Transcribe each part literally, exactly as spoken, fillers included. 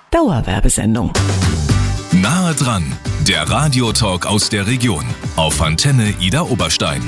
Dauerwerbesendung. Nahe dran, der Radiotalk aus der Region auf Antenne Ida Oberstein.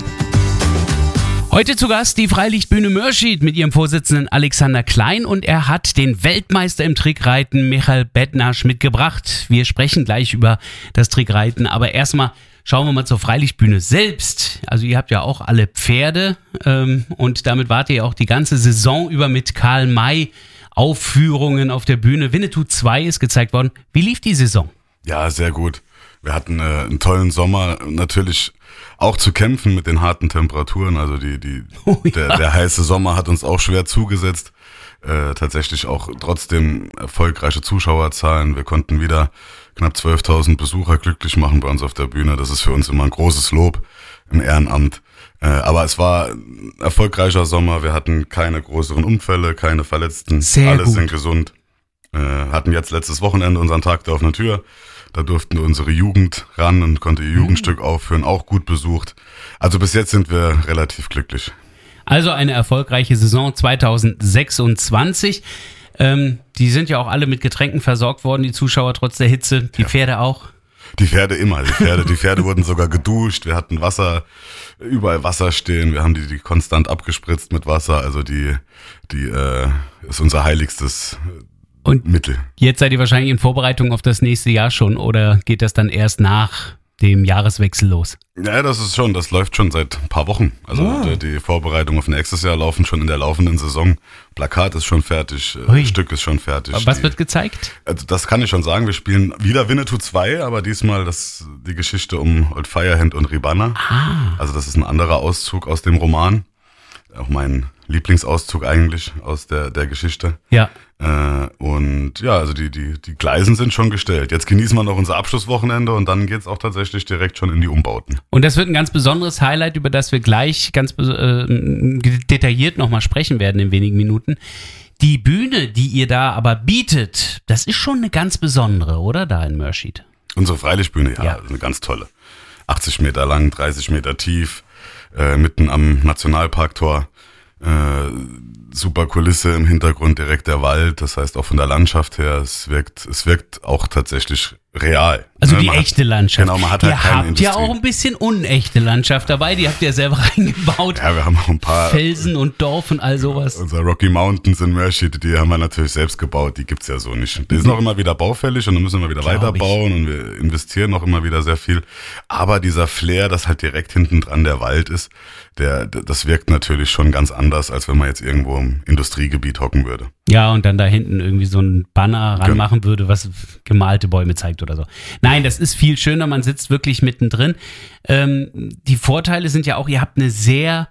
Heute zu Gast die Freilichtbühne Mörschid mit ihrem Vorsitzenden Alexander Klein und er hat den Weltmeister im Trickreiten Michael Bednarz mitgebracht. Wir sprechen gleich über das Trickreiten, aber erstmal schauen wir mal zur Freilichtbühne selbst. Also ihr habt ja auch alle Pferde ähm, und damit wart ihr auch die ganze Saison über mit Karl May Aufführungen auf der Bühne. Winnetou zwei ist gezeigt worden. Wie lief die Saison? Ja, sehr gut. Wir hatten äh, einen tollen Sommer, natürlich auch zu kämpfen mit den harten Temperaturen. Also die, die, oh, ja. der, der heiße Sommer hat uns auch schwer zugesetzt. Äh, tatsächlich auch trotzdem erfolgreiche Zuschauerzahlen. Wir konnten wieder knapp zwölftausend Besucher glücklich machen bei uns auf der Bühne. Das ist für uns immer ein großes Lob im Ehrenamt. Äh, aber es war ein erfolgreicher Sommer. Wir hatten keine größeren Unfälle, keine Verletzten. Sehr Alles gut. sind gesund. Äh, hatten jetzt letztes Wochenende unseren Tag der offenen Tür. Da durften unsere Jugend ran und konnte ihr Jugendstück aufführen, auch gut besucht. Also bis jetzt sind wir relativ glücklich. Also eine erfolgreiche Saison zweitausendsechsundzwanzig. Ähm, die sind ja auch alle mit Getränken versorgt worden, die Zuschauer trotz der Hitze, die Ja. Pferde auch. Die Pferde immer, die Pferde, die Pferde wurden sogar geduscht, wir hatten Wasser, überall Wasser stehen, wir haben die, die konstant abgespritzt mit Wasser, also die, die äh, ist unser heiligstes Und Mittel. jetzt seid ihr wahrscheinlich in Vorbereitung auf das nächste Jahr schon oder geht das dann erst nach dem Jahreswechsel los? Ja, das ist schon, das läuft schon seit ein paar Wochen. Also Ah. die, die Vorbereitungen auf nächstes Jahr laufen schon in der laufenden Saison. Plakat ist schon fertig, äh, Ui. Stück ist schon fertig. Was die, wird gezeigt? Also das kann ich schon sagen, wir spielen wieder Winnetou zwei, aber diesmal das, die Geschichte um Old Firehand und Ribanna. Ah, Also das ist ein anderer Auszug aus dem Roman. Auch mein Lieblingsauszug eigentlich aus der, der Geschichte. ja. Äh, und ja, also die, die, die Gleisen sind schon gestellt. Jetzt genießen wir noch unser Abschlusswochenende und dann geht's auch tatsächlich direkt schon in die Umbauten. Und das wird ein ganz besonderes Highlight, über das wir gleich ganz äh, detailliert nochmal sprechen werden in wenigen Minuten. Die Bühne, die ihr da aber bietet, das ist schon eine ganz besondere, oder? Da in Mörschid. Unsere Freilichtbühne, ja, Ja. eine ganz tolle. achtzig Meter lang, dreißig Meter tief, äh, mitten am Nationalparktor. Äh, super Kulisse im Hintergrund, direkt der Wald. Das heißt auch von der Landschaft her, es wirkt, es wirkt auch tatsächlich real. Also Ne, die man hat- echte Landschaft. Genau, man hat halt ihr keine habt Industrie. ja auch ein bisschen unechte Landschaft dabei, die habt ihr selber reingebaut. Ja, wir haben auch ein paar. Felsen und Dorf und all sowas. Unser Rocky Mountains in Mörschid, die haben wir natürlich selbst gebaut, die gibt's ja so nicht. Die sind auch immer wieder baufällig und dann müssen wir wieder Glaub weiterbauen und wir investieren auch immer wieder sehr viel. Aber dieser Flair, dass halt direkt hinten dran der Wald ist, der, das wirkt natürlich schon ganz anders, als wenn man jetzt irgendwo im Industriegebiet hocken würde. Ja, und dann da hinten irgendwie so ein Banner ranmachen würde, was gemalte Bäume zeigt oder so. Nein, das ist viel schöner, man sitzt wirklich mittendrin. Ähm, die Vorteile sind ja auch, ihr habt eine sehr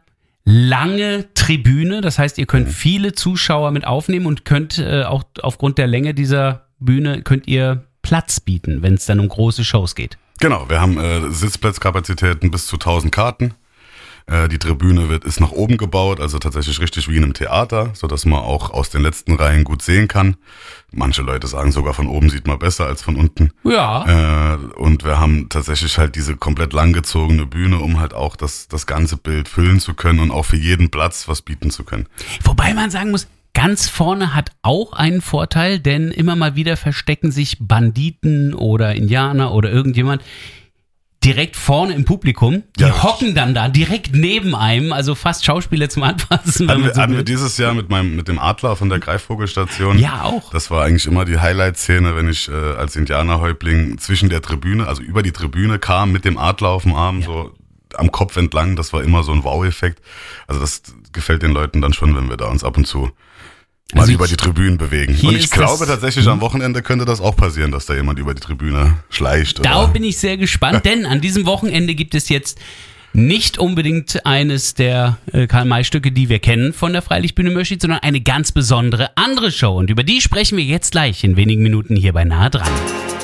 lange Tribüne, das heißt, ihr könnt viele Zuschauer mit aufnehmen und könnt äh, auch aufgrund der Länge dieser Bühne, könnt ihr Platz bieten, wenn es dann um große Shows geht. Genau, wir haben äh, Sitzplatzkapazitäten bis zu tausend Karten. Äh, die Tribüne wird, ist nach oben gebaut, also tatsächlich richtig wie in einem Theater, sodass man auch aus den letzten Reihen gut sehen kann. Manche Leute sagen sogar, von oben sieht man besser als von unten. Ja. Äh, und wir haben tatsächlich halt diese komplett langgezogene Bühne, um halt auch das, das ganze Bild füllen zu können und auch für jeden Platz was bieten zu können. Wobei man sagen muss, ganz vorne hat auch einen Vorteil, denn immer mal wieder verstecken sich Banditen oder Indianer oder irgendjemand direkt vorne im Publikum. Die Ja. hocken dann da direkt neben einem, also fast Schauspieler zum Anfassen. wenn Hatten man wir, so hatten wir will. dieses Jahr mit meinem mit dem Adler von der Greifvogelstation. Ja, auch. Das war eigentlich immer die Highlight-Szene, wenn ich äh, als Indianerhäuptling zwischen der Tribüne, also über die Tribüne kam mit dem Adler auf dem Arm, so am Kopf entlang. Das war immer so ein Wow-Effekt. Also das gefällt den Leuten dann schon, wenn wir da uns ab und zu mal Also über ich- die Tribünen bewegen. hier Und ich ist glaube das- tatsächlich, am Wochenende könnte das auch passieren, dass da jemand über die Tribüne schleicht. Da Oder bin ich sehr gespannt, denn an diesem Wochenende gibt es jetzt nicht unbedingt eines der äh, Karl-May-Stücke, die wir kennen von der Freilichtbühne Mörschid, sondern eine ganz besondere andere Show. Und über die sprechen wir jetzt gleich in wenigen Minuten hier bei Nahe dran.